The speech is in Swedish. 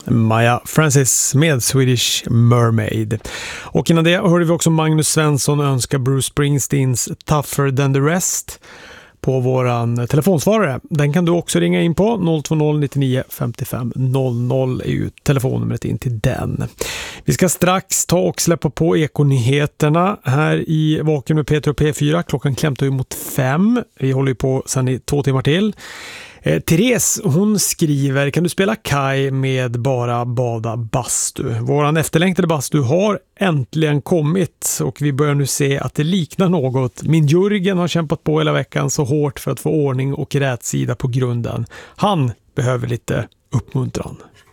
Maja Francis med Swedish Mermaid. Och innan det hörde vi också Magnus Svensson önska Bruce Springsteens Tougher Than The Rest på våran telefonsvarare. Den kan du också ringa in på. 020 99 55 00 är ju telefonnumret in till den. Vi ska strax ta och släppa på Ekonyheterna här i Vaken med Peter och P4. Klockan klämtar ju mot 5. Vi håller ju på sedan i 2 timmar till. Therese, hon skriver: kan du spela Kai med bara bada bastu? Våran efterlängtade bastu har äntligen kommit och vi börjar nu se att det liknar något. Min Jörgen har kämpat på hela veckan så hårt för att få ordning och rätsida på grunden. Han behöver lite uppmuntran.